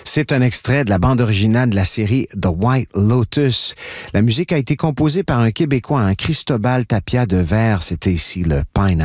C'est un extrait de la bande originale de la série The White Lotus. La musique a été composée par un Québécois, un Cristobal Tapia de Verre. C'était ici le Pineapple.